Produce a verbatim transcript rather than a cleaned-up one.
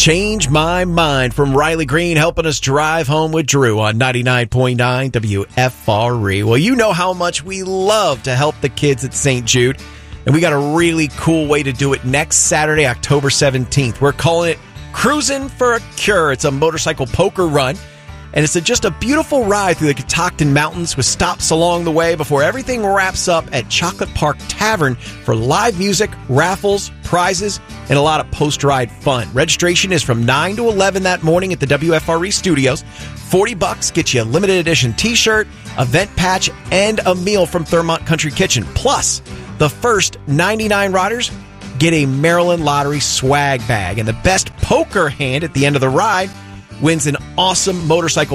Change My Mind from Riley Green, helping us drive home with Drew on ninety-nine point nine W F R E. Well, you know how much we love to help the kids at Saint Jude, and we got a really cool way to do it next Saturday, October seventeenth. We're calling it Cruising for a Cure. It's a motorcycle poker run, and it's a, just a beautiful ride through the Catoctin Mountains with stops along the way before everything wraps up at Chocolate Park Tavern for live music, raffles, prizes, and a lot of post-ride fun. Registration is from nine to eleven that morning at the W F R E studios. forty bucks gets you a limited edition t-shirt, a vent patch, and a meal from Thurmont Country Kitchen. Plus, the first ninety-nine riders get a Maryland Lottery swag bag. And the best poker hand at the end of the ride wins an awesome motorcycle